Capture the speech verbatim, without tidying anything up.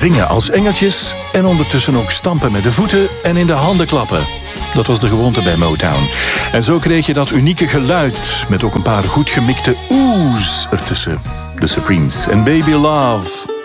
zingen als engeltjes en ondertussen ook stampen met de voeten en in de handen klappen. Dat was de gewoonte bij Motown. En zo kreeg je dat unieke geluid met ook een paar goed gemikte oe's ertussen. De Supremes en Baby Love.